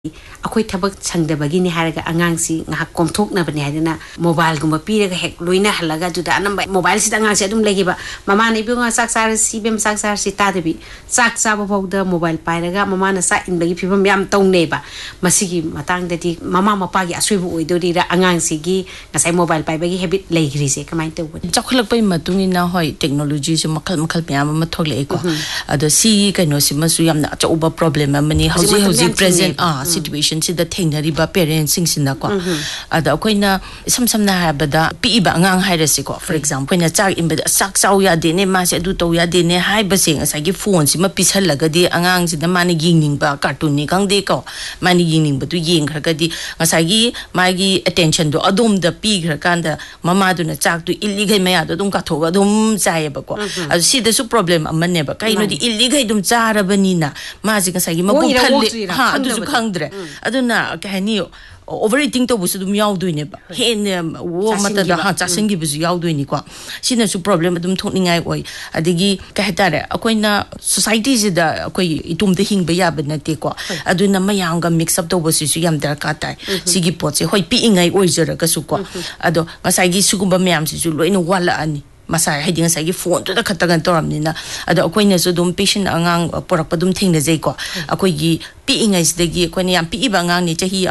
ꯑꯩꯈꯣꯏ ꯊꯕꯛ ꯁꯪꯗꯕꯒꯤꯅꯤ ꯍꯥꯏꯔꯒ ꯑꯉꯥꯡꯁꯤ ꯉꯍꯥꯛ ꯀꯣꯝꯊꯣꯛꯅꯕꯅꯤ ꯍꯥꯏꯗꯅ ꯃꯣꯕꯥꯏꯜꯒꯨꯝꯕ ꯄꯤꯔꯒ ꯍꯦꯛ ꯂꯣꯏꯅ ꯍꯜꯂꯒ ꯑꯗꯨꯗ ꯑꯅꯝꯕ ꯃꯣꯕꯥꯏꯜꯁꯤꯗ ꯑꯉꯥꯡꯁꯤ ꯑꯗꯨꯝ ꯂꯩꯈꯤꯕ ꯃꯃꯥꯅ ꯏꯕꯦꯝꯃ ꯆꯥꯛ ꯆꯥꯔꯁꯤ ꯏꯕꯦꯝꯃ ꯆꯥꯛ ꯆꯥꯔꯁꯤ ꯇꯥꯗꯕꯤ ꯆꯥꯛ ꯆꯥꯕ ꯐꯥꯎꯗ ꯃꯣꯕꯥꯏꯜ ꯄꯥꯏꯔꯒ ꯃꯃꯥꯅ ꯆꯥꯛ ꯏꯟꯕꯒꯤ ꯐꯤꯕꯝ ꯌꯥꯝ ꯇꯧꯅꯩꯕ ꯃꯁꯤꯒꯤ ꯃꯇꯥꯡꯗꯗꯤ ꯃꯃꯥ ꯃꯄꯥꯒꯤ ꯑꯁꯣꯏꯕ ꯑꯣꯏꯗꯣꯔꯤꯔ ꯑꯉꯥꯡꯁꯤꯒꯤ ꯉꯁꯥꯏ ꯃꯣꯕꯥꯏꯜ ꯄꯥꯏꯕꯒꯤ ꯍꯦꯕꯤꯠ ꯂꯩꯈ꯭ꯔꯤꯁꯦ ꯀꯃꯥꯏꯅ ꯇꯧꯕꯅꯤ ꯆꯥꯎꯈꯠꯂꯛꯄꯒꯤ ꯃꯇꯨꯡ ꯏꯟꯅ ꯍꯣꯏ ꯇꯦꯛꯅꯣꯂꯣꯖꯤꯁꯨ ꯃꯈꯜ ꯃꯌꯥꯝ ꯑꯃ ꯊꯣꯛꯂꯛꯑꯦꯀꯣ ꯑꯗꯣ ꯁꯤ ꯀꯩꯅꯣꯁꯤꯃꯁꯨ ꯌꯥꯝꯅ ꯑꯆꯧꯕ ꯄ꯭ꯔꯣꯕ꯭ꯂꯦꯝ ꯑꯃꯅꯤ ꯍꯧꯖꯤꯛ ꯄ꯭ꯔꯦꯖꯦꯟ ꯁꯤꯆꯨꯋꯦꯁꯟꯁꯤꯗ ꯊꯦꯡꯅꯔꯤꯕ ꯄꯦꯔꯦꯟꯠꯁꯤꯡꯁꯤꯅꯀꯣ ꯑꯗ ꯑꯩꯈꯣꯏꯅ ꯏꯁꯝ ꯁꯝꯅ ꯍꯥꯏꯔꯕꯗ ꯄꯤꯛꯏꯕ ꯑꯉꯥꯡ ꯍꯥꯏꯔꯁꯤꯀꯣ ꯐꯣꯔ ꯑꯦꯛꯖꯥꯝꯄꯜ ꯑꯩꯈꯣꯏꯅ ꯆꯥꯛ ꯏꯟꯕꯗ ꯆꯥꯛ ꯆꯥꯎ ꯌꯥꯗꯦꯅꯦ ꯃꯥꯁꯦ ꯑꯗꯨ ꯇꯧ ꯌꯥꯗꯦꯅꯦ ꯍꯥꯏꯕꯁꯦ ꯉꯁꯥꯏꯒꯤ ꯐꯣꯟꯁꯤꯃ ꯄꯤꯁꯜꯂꯒꯗꯤ ꯑꯉꯥꯡꯁꯤꯗ ꯃꯥꯅ ꯌꯦꯡꯅꯤꯡꯕ ꯀꯥꯔꯇꯨꯟꯅꯤ ꯈꯪꯗꯦꯀꯣ ꯃꯥꯅ ꯌꯦꯡꯅꯤꯡꯕꯗꯨ ꯌꯦꯡꯈ꯭ꯔꯒꯗꯤ ꯉꯁꯥꯏꯒꯤ ꯃꯥꯒꯤ ꯑꯦꯇꯦꯟꯁꯟꯗꯣ ꯑꯗꯣꯝꯗ ꯄꯤꯈ꯭ꯔꯀꯥꯟꯗ ꯃꯃꯥꯗꯨꯅ ꯆꯥꯛꯇꯨ ꯏꯜꯂꯤꯈꯩ ꯃꯌꯥꯗꯣ ꯑꯗꯨꯝ ꯀꯥꯊꯣꯛꯑꯒ ꯑꯗꯨꯝ ꯆꯥꯏꯌꯦꯕꯀꯣ ꯑꯗꯨ ꯁꯤꯗꯁꯨ ꯄ꯭ꯔꯣꯕ꯭ꯂꯦꯝ ꯑꯃꯅꯦꯕ ꯀꯩꯅꯣꯗꯤ ꯏꯜꯂꯤꯈꯩ ꯑꯗꯨꯝ ꯆꯥꯔꯕꯅꯤꯅ ꯃꯥꯁꯦ ꯉꯁꯥꯏꯒꯤ ꯃꯄꯨꯛ ꯊꯜꯂꯦ ꯑꯗꯨꯁꯨ ꯈꯪꯗ꯭ꯔꯦ ꯑꯗꯨꯅ ꯀꯩ ꯍꯥꯏꯅꯤ ꯑꯣꯚꯔ ꯏꯇꯤꯡ ꯇꯧꯕꯁꯨ ꯑꯗꯨꯝ ꯌꯥꯎꯗꯣꯏꯅꯦꯕ ꯍꯦꯟꯅ ꯑꯃꯠꯇꯗ ꯆꯥꯁꯤꯟꯈꯤꯕꯁꯨ ꯌꯥꯎꯗꯣꯏꯅꯤꯀꯣ ꯁꯤꯅꯁꯨ ꯄ꯭ꯔꯣꯕ꯭ꯂꯦꯝ ꯑꯗꯨꯝ ꯊꯣꯛꯅꯤꯡꯉꯥꯏ ꯑꯣꯏ ꯑꯗꯒꯤ ꯀꯩ ꯍꯥꯏꯇꯥꯔꯦ ꯑꯩꯈꯣꯏꯅ ꯁꯣꯁꯥꯏꯇꯤꯁꯤꯗ ꯑꯩꯈꯣꯏ ꯏꯇꯣꯝꯇ ꯍꯤꯡꯕ ꯌꯥꯕ ꯅꯠꯇꯦꯀꯣ ꯑꯗꯨꯅ ꯃꯌꯥꯝꯒ ꯃꯤꯛꯁ ꯑꯞ ꯇꯧꯕꯁꯤꯁꯨ ꯌꯥꯝ ꯗꯔꯀꯥꯔ ꯇꯥꯏ ꯁꯤꯒꯤ ꯄꯣꯠꯁꯦ ꯍꯣꯏ ꯄꯤꯛꯏꯉꯩ ꯑꯣꯏꯖꯔꯒꯁꯨꯀꯣ ꯑꯗꯣ ꯉꯁꯥꯏꯒꯤ ꯁꯤꯒꯨꯝꯕ ꯃꯌꯥꯝꯁꯤꯁꯨ ꯂꯣꯏꯅ ꯋꯥꯠꯂꯛꯑꯅꯤ ꯃꯁꯥ ꯍꯥꯏꯗꯤ ꯉꯁꯥꯏꯒꯤ ꯐꯣꯟꯗꯨꯗ ꯈꯛꯇꯒ ꯇꯧꯔꯝꯅꯤꯅ ꯑꯗꯣ ꯑꯩꯈꯣꯏꯅꯁꯨ ꯑꯗꯨꯝ ꯄꯦꯁꯦꯟ ꯑꯉꯥꯡ ꯄꯨꯔꯛꯄ ꯑꯗꯨꯝ ꯊꯦꯡꯅꯖꯩꯀꯣ ꯑꯩꯈꯣꯏꯒꯤ ꯄꯤꯛꯏꯉꯩꯁꯤꯗꯒꯤ ꯑꯩꯈꯣꯏꯅ ꯌꯥꯝ ꯄꯤꯛꯏꯕ ꯑꯉꯥꯡꯅꯤ ꯆꯍꯤ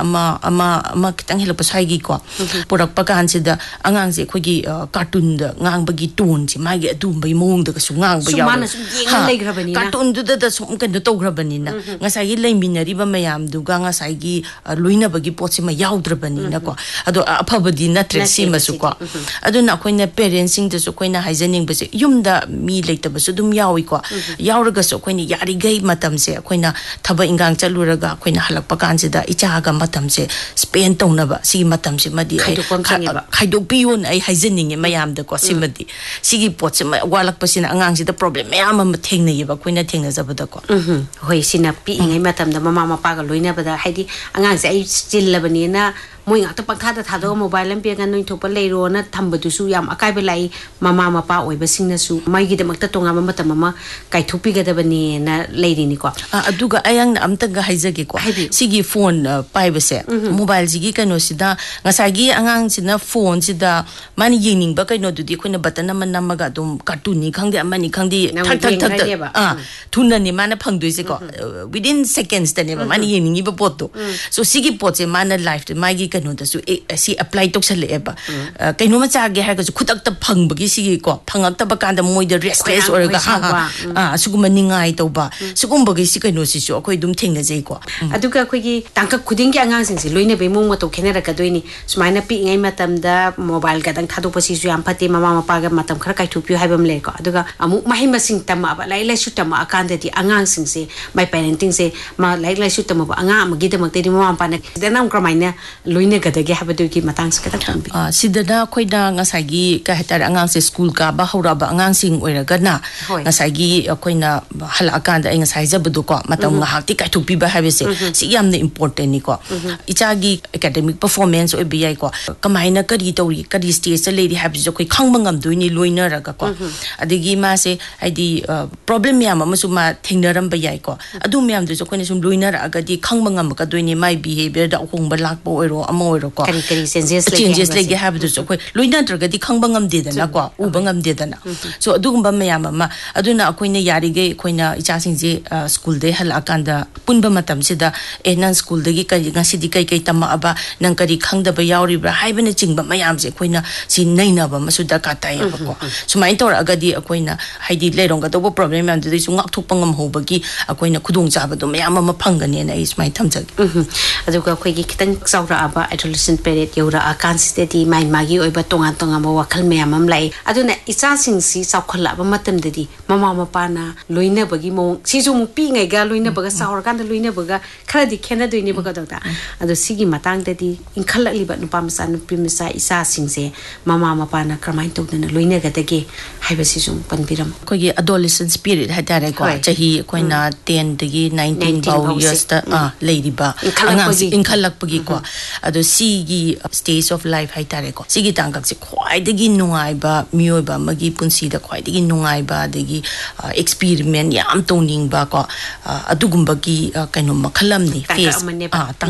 ꯑꯃ ꯈꯤꯇꯪ ꯍꯦꯜꯂꯛꯄ ꯁ꯭ꯋꯥꯏꯒꯤꯀꯣ ꯄꯨꯔꯛꯄ ꯀꯥꯟꯁꯤꯗ ꯑꯉꯥꯡꯁꯦ ꯑꯩꯈꯣꯏꯒꯤ ꯀꯥꯔꯇꯨꯟꯗ ꯉꯥꯡꯕꯒꯤ ꯇꯣꯟꯁꯦ ꯃꯥꯒꯤ ꯑꯗꯨꯝꯕꯒꯤ ꯃꯑꯣꯡꯗꯒꯁꯨ ꯉꯥꯡꯕ ꯌꯥꯎꯋꯦ ꯀꯥꯔꯇꯨꯟꯗꯨꯗ ꯁꯨꯝ ꯀꯩꯅꯣ ꯇꯧꯈ꯭ꯔꯕꯅꯤ나 ꯉꯁꯥꯏꯒꯤ ꯂꯩꯃꯤꯟꯅꯔꯤꯕ ꯃꯌꯥꯝꯗꯨꯒ ꯉꯁꯥꯏꯒꯤ ꯂꯣꯏꯅꯕꯒꯤ ꯄꯣꯠꯁꯤꯃ ꯌꯥꯎꯗ꯭ꯔꯕꯅꯤꯅꯀꯣ ꯑꯗꯣ ꯑꯐꯕꯗꯤ ꯅꯠꯇ꯭ꯔꯦ ꯁꯤꯃꯁꯨꯀꯣ ꯑꯗꯨꯅ ꯑꯩꯈꯣꯏꯅ ꯄꯦꯔꯦꯟꯠꯁꯤꯡꯗꯁꯨ ꯑꯩꯈꯣꯏꯅ ꯍꯥꯏꯖꯅꯤꯡꯕꯁꯦ ꯌꯨꯝꯗ ꯃꯤ ꯂꯩꯇꯕꯁꯨ ꯑꯗꯨꯝ ꯌꯥꯎꯏꯀꯣ ꯌꯥꯎꯔꯒꯁꯨ ꯑꯩꯈꯣꯏꯅ ꯌꯥꯔꯤꯈꯩ ꯃꯇꯝꯁꯦ ꯑꯩꯈꯣꯏꯅ ꯊꯕꯛ ꯏꯟꯈꯥꯡ ꯆꯠꯂꯨꯔꯒ ꯑꯩꯈꯣꯏꯅ ꯍꯜꯂꯛꯄ ꯀꯥꯟꯁꯤꯗ ꯏꯆꯥꯒ ꯃꯇꯝꯁꯦ ꯁ꯭ꯄꯦꯟ ꯇꯧꯅꯕ ꯁꯤꯒꯤ ꯃꯇꯝꯁꯤꯃꯗꯤ ꯈꯥꯏꯗꯣꯛꯄꯤꯌꯣꯅ ꯑꯩ ꯍꯥꯏꯖꯅꯤꯡꯉꯦ ꯃꯌꯥꯝꯗꯀꯣ ꯁꯤꯃꯗꯤ ꯁꯤꯒꯤ ꯄꯣꯠꯁꯦ ꯋꯥꯠꯂꯛꯄꯁꯤꯅ ꯑꯉꯥꯡꯁꯤꯗ ꯄ꯭ꯔꯣꯕ꯭ꯂꯦꯝ ꯃꯌꯥꯝ ꯑꯃ ꯊꯦꯡꯅꯩꯌꯦꯕ ꯑꯩꯈꯣꯏꯅ ꯊꯦꯡꯅꯖꯕꯗꯀꯣ ꯍꯣꯏ ꯁꯤꯅ ꯄꯤꯛꯏꯉꯩ ꯃꯇꯝꯗ ꯃꯃꯥ ꯃꯄꯥꯒ ꯂꯣꯏꯅꯕꯗ ꯍꯥꯏꯗꯤ ꯑꯉꯥꯡꯁꯦ ꯑꯩ ꯆꯤꯜꯂꯕꯅꯤꯅ ꯃꯣꯏ ꯉꯥꯛꯇ ꯄꯪꯊꯥꯗ ꯊꯥꯗꯣꯛꯑꯒ ꯃꯣꯕꯥꯏꯜ ꯑꯃ ꯄꯤꯔꯒ ꯅꯣꯏ ꯊꯣꯛꯄ ꯂꯩꯔꯣꯅ ꯊꯝꯕꯗꯨꯁꯨ ꯌꯥꯝ ꯑꯀꯥꯏꯕ ꯂꯥꯛꯏ ꯃꯃꯥ ꯃꯄꯥ ꯑꯣꯏꯕꯁꯤꯡꯅꯁꯨ ꯃꯣꯏꯒꯤꯗꯃꯛꯇ ꯇꯣꯉꯥꯟꯕ ꯃꯇꯝ ꯑꯃ ꯀꯥꯏꯊꯣꯛꯄꯤꯒꯗꯕꯅꯦꯅ ꯂꯩꯔꯤꯅꯤꯀꯣ ꯑꯗꯨꯒ ꯑꯩꯍꯥꯛꯅ ꯑꯝꯇꯪꯒ ꯍꯥꯏꯖꯒꯦꯀꯣ ꯁꯤꯒꯤ ꯐꯣꯟ ꯄꯥꯏꯕꯁꯦ ꯃꯣꯕꯥꯏꯜꯁꯤꯒꯤ ꯀꯩꯅꯣꯁꯤꯗ ꯉꯁꯥꯏꯒꯤ ꯑꯉꯥꯡꯁꯤꯅ ꯐꯣꯟꯁꯤda ꯃꯥꯅ ꯌꯦꯡꯅꯤꯡꯕ ꯀꯩꯅꯣꯗꯨꯗꯤ ꯑꯩꯈꯣꯏꯅ ꯕꯇꯟ ꯑꯃ ꯅꯝꯃꯒ ꯑꯗꯨꯝ ꯀꯥꯔꯇꯨꯟꯅꯤ ꯈꯪꯗꯦ ꯑꯃꯅꯤ ꯈꯪꯗꯦ ꯊꯛ ꯊꯨꯅꯅꯦ ꯃꯥꯅ ꯐꯪꯗꯣꯏꯁꯦꯀꯣ ꯋꯤꯗꯤꯟ ꯁꯦꯀꯦꯟꯁꯇꯅꯦꯕ ꯃꯥꯅ ꯌꯦꯡꯅꯤꯡꯉꯤꯕ ꯄꯣꯠꯇꯣ ꯁꯣ ꯁꯤꯒꯤ ꯄꯣꯠꯁꯦ ꯃꯥꯅ ꯂꯥꯏꯐꯇ ꯃꯥꯒꯤ ꯀꯩꯅꯣꯗꯁꯨ ꯁꯤ ꯑꯦꯄ꯭ꯂꯥꯏ ꯇꯧꯁꯜꯂꯛꯑꯦꯕ ꯀꯩꯅꯣꯃ ꯆꯥꯒꯦ ꯍꯥꯏꯔꯒꯁꯨ ꯈꯨꯗꯛꯇ ꯐꯪꯕꯒꯤ ꯁꯤꯒꯤꯀꯣ ꯐꯪꯉꯛꯇꯕ ꯀꯥꯟꯗ ꯃꯣꯏꯗ ꯔꯦꯁꯠꯂꯦꯁ ꯑꯣꯏꯔꯒ ꯑꯁꯤꯒꯨꯝꯕ ꯅꯤꯡꯉꯥꯏ ꯇꯧꯕ ꯁꯤꯒꯨꯝꯕꯒꯤ ꯁꯤ ꯀꯩꯅꯣꯁꯤꯁꯨ ꯑꯩꯈꯣꯏ ꯑꯗꯨꯝ ꯊꯦꯡꯅꯖꯩꯀꯣ ꯑꯗꯨꯒ ꯑꯩꯈꯣꯏꯒꯤ ꯇꯥꯡꯀꯛ ꯈꯨꯗꯤꯡꯒꯤ ꯑꯉꯥꯡꯁꯤꯡꯁꯦ ꯂꯣꯏꯅꯕꯒꯤ ꯃꯑꯣꯡ ꯃꯇꯧ ꯈꯦꯠꯅꯔꯛꯀꯗꯣꯏꯅꯤ ꯁꯨꯃꯥꯏꯅ ꯄꯤꯛꯏꯉꯩ ꯃꯇꯝꯗ ꯃꯣꯕꯥꯏꯜ ꯒꯗꯪ ꯊꯥꯗꯣꯛꯄꯁꯤꯁꯨ ꯌꯥꯝ ꯐꯠꯇꯦ ꯃꯃꯥ ꯃꯄꯥꯒ ꯃꯇꯝ ꯈꯔ ꯀꯥꯏꯊꯣꯛꯄꯤꯌꯨ ꯍꯥꯏꯕ ꯑꯃ ꯂꯩꯀꯣ ꯑꯗꯨꯒ ꯑꯃꯨꯛ ꯃꯍꯩ ꯃꯁꯤꯡ ꯇꯝꯃꯛꯑꯕ ꯂꯥꯏꯔꯤꯛ ꯂꯥꯏꯁꯨ ꯇꯝꯃꯛꯑꯀꯥꯟꯗꯗꯤ ꯑꯉꯥꯡꯁꯤꯡꯁꯦ ꯃꯥꯏ ꯄꯦꯔꯦꯟꯇꯤꯡꯁꯦ ꯂꯥꯏꯔꯤꯛ ꯂꯥꯏꯁꯨ ꯇꯝꯃꯛꯄ ꯑꯉꯥꯡ ꯑꯃꯒꯤꯗꯃꯛꯇꯗꯤ ꯃꯃꯥ ꯃꯄꯥꯅ ꯁꯤꯗꯅ ꯑꯃꯨꯛ ꯀꯔꯝꯍꯥꯏꯅ ꯂꯣꯏꯅꯒꯗꯒꯦ ꯍꯥꯏꯕꯗꯨꯒꯤ ꯃꯇꯥꯡꯁꯦ ꯈꯤꯇꯪ ꯇꯝꯕꯤ ꯁꯤꯗꯅ ꯑꯩꯈꯣꯏꯅ ꯉꯁꯥꯏꯒꯤ ꯀꯩ ꯍꯥꯏꯇꯥꯔꯦ ꯑꯉꯥꯡꯁꯦ ꯁ꯭ꯀꯨꯜ ꯀꯥꯕ ꯍꯧꯔꯛꯑꯕ ꯑꯉꯥꯡꯁꯤꯡ ꯑꯣꯏꯔꯒꯅ ꯉꯁꯥꯏꯒꯤ ꯑꯩꯈꯣꯏꯅ ꯍꯜꯂꯛꯑꯀꯥꯟꯗ ꯑꯩ ꯉꯁꯥꯏ ꯍꯥꯏꯖꯕꯗꯣꯀꯣ ꯃꯇꯝ ꯉꯥꯏꯍꯥꯛꯇꯤ ꯀꯥꯏꯊꯣꯛꯄꯤꯕ ꯍꯥꯏꯕꯁꯦ ꯁꯤ ꯌꯥꯝꯅ ꯏꯝꯄꯣꯔꯇꯦꯟꯅꯤꯀꯣ ꯏꯆꯥꯒꯤ ꯑꯦꯀꯥꯗꯦꯃꯤꯛ ꯄꯔꯐꯣꯔꯃꯦꯟꯁ ꯑꯣꯏꯕ ꯌꯥꯏꯀꯣ ꯀꯃꯥꯏꯅ ꯀꯔꯤ ꯇꯧꯔꯤ ꯀꯔꯤ ꯁ꯭ꯇꯦꯖꯇ ꯂꯩꯔꯤ ꯍꯥꯏꯕꯁꯤꯁꯨ ꯑꯩꯈꯣꯏ ꯈꯪꯕ ꯉꯝꯗꯣꯏꯅꯤ ꯂꯣꯏꯅꯔꯒꯀꯣ ꯑꯗꯒꯤ ꯃꯥꯁꯦ ꯍꯥꯏꯗꯤ ꯄ꯭ꯔꯣꯕ꯭ꯂꯦꯝ ꯃꯌꯥꯝ ꯑꯃꯁꯨ ꯃꯥ ꯊꯦꯡꯅꯔꯝꯕ ꯌꯥꯏꯀꯣ ꯑꯗꯨ ꯃꯌꯥꯝꯗꯨꯁꯨ ꯑꯩꯈꯣꯏꯅ ꯁꯨꯝ ꯂꯣꯏꯅꯔꯛꯑꯒꯗꯤ ꯈꯪꯕ ꯉꯝꯃꯛꯀꯗꯣꯏꯅꯤ ꯃꯥꯏ ꯕꯤꯍꯦꯕꯤꯌꯔꯗ ꯑꯍꯣꯡꯕ ꯂꯥꯛꯄ ꯑꯣꯏꯔꯣ ꯑꯃ ꯑꯣꯏꯔꯣꯀꯣ ꯀꯔꯤ ꯆꯦꯟꯖꯦꯁ ꯂꯩꯒꯦ ꯍꯥꯏꯕꯗꯨꯁꯨ ꯑꯩꯈꯣꯏ ꯂꯣꯏꯅꯗ꯭ꯔꯒꯗꯤ ꯈꯪꯕ ꯉꯝꯗꯦꯗꯅꯀꯣ ꯎꯕ ꯉꯝꯗꯦꯗꯅ ꯁꯣ ꯑꯗꯨꯒꯨꯝꯕ ꯃꯌꯥꯝ ꯑꯃ ꯑꯗꯨꯅ ꯑꯩꯈꯣꯏꯅ ꯌꯥꯔꯤꯈꯩ ꯑꯩꯈꯣꯏꯅ ꯏꯆꯥꯁꯤꯡꯁꯦ ꯁ꯭ꯀꯨꯜꯗꯩ ꯍꯜꯂꯛꯑꯀꯥꯟꯗ ꯄꯨꯟꯕ ꯃꯇꯝꯁꯤꯗ ꯅꯪ ꯁ꯭ꯀꯨꯜꯗꯒꯤ ꯉꯁꯤꯗꯤ ꯀꯩ ꯇꯝꯃꯛꯑꯕ ꯅꯪ ꯀꯔꯤ ꯈꯪꯗꯕ ꯌꯥꯎꯔꯤꯕ꯭ꯔꯥ ꯍꯥꯏꯕꯅꯆꯤꯡꯕ ꯃꯌꯥꯝꯁꯦ ꯑꯩꯈꯣꯏꯅ ꯁꯤ ꯅꯩꯅꯕ ꯑꯃꯁꯨ ꯗꯔꯀꯥꯔ ꯇꯥꯏꯌꯦꯕꯀꯣ ꯁꯨꯃꯥꯏꯅ ꯇꯧꯔꯛꯑꯒꯗꯤ ꯑꯩꯈꯣꯏꯅ ꯍꯥꯏꯗꯤ ꯂꯩꯔꯝꯒꯗꯧꯕ ꯄ꯭ꯔꯣꯕ꯭ꯂꯦꯝ ꯃꯌꯥꯝꯗꯨꯗꯩꯁꯨ ꯉꯥꯛꯊꯣꯛꯄ ꯉꯝꯍꯧꯕꯒꯤ ꯑꯩꯈꯣꯏꯅ ꯈꯨꯗꯣꯡꯆꯥꯕꯗꯣ ꯃꯌꯥꯝ ꯑꯃ ꯐꯪꯒꯅꯦꯅ ꯑꯩ ꯁꯨꯃꯥꯏꯅ ꯊꯝꯖꯒꯦ ꯑꯗꯨꯒ ꯑꯩꯈꯣꯏꯒꯤ ꯈꯤꯇꯪ ꯆꯥꯎꯔꯛꯑꯕ ꯑꯦꯗꯣꯂꯦꯁꯦꯟꯠ ꯄꯦꯔꯤꯌꯗ ꯌꯧꯔꯛꯑꯀꯥꯟꯁꯤꯗꯗꯤ ꯃꯥꯒꯤ ꯑꯣꯏꯕ ꯇꯣꯉꯥꯟ ꯇꯣꯉꯥꯟꯕ ꯋꯥꯈꯜ ꯃꯌꯥꯝ ꯑꯃ ꯂꯥꯛꯏ ꯑꯗꯨꯅ ꯏꯆꯥꯁꯤꯡꯁꯤ ꯆꯥꯎꯈꯠꯂꯛꯑꯕ ꯃꯇꯝꯗꯗꯤ ꯃꯃꯥ ꯃꯄꯥꯅ ꯂꯣꯏꯅꯕꯒꯤ ꯃꯑꯣꯡ ꯁꯤꯁꯨ ꯑꯃꯨꯛ ꯄꯤꯛꯏꯉꯩꯒ ꯂꯣꯏꯅꯕꯒ ꯆꯥꯎꯔꯀꯥꯟꯗ ꯂꯣꯏꯅꯕꯒ ꯈꯔꯗꯤ ꯈꯦꯠꯅꯗꯣꯏꯅꯦꯕꯀꯣ ꯗꯣꯛꯇꯔ ꯑꯗꯣ ꯁꯤꯒꯤ ꯃꯇꯥꯡꯗꯗꯤ ꯏꯟꯈꯠꯂꯛꯂꯤꯕ ꯅꯨꯄꯥ ꯃꯆꯥ ꯅꯨꯄꯤ ꯃꯆꯥ ꯏꯆꯥꯁꯤꯡꯁꯦ ꯃꯃꯥ ꯃꯄꯥꯅ ꯀꯔꯝꯍꯥꯏꯅ ꯇꯧꯗꯅ ꯂꯣꯏꯅꯒꯗꯒꯦ ꯍꯥꯏꯕꯁꯤꯁꯨ ꯄꯟꯕꯤꯔꯝꯃꯨ ꯑꯩꯈꯣꯏꯒꯤ ꯑꯦꯗꯣꯂꯦꯁꯦꯟꯠ ꯁ꯭ꯄꯤꯔꯤꯠ ꯍꯥꯏꯇꯥꯔꯦꯀꯣ ꯆꯍꯤ ꯑꯩꯈꯣꯏꯅ 10 ꯗꯒꯤ 19 ꯐꯥꯎ ꯌꯔꯁꯇ ꯂꯩꯔꯤꯕ ꯑꯉꯥꯡꯁꯤ ꯏꯟꯈꯠꯂꯛꯄꯒꯤꯀꯣ ado sigi stage of life hai tare ko sigi tangkak se khwai dagi nungai ba mioi ba magi punsi da khwai dagi nungai ba dagi experiment yam toning ba ko adugumba gi kaino makhalam ni face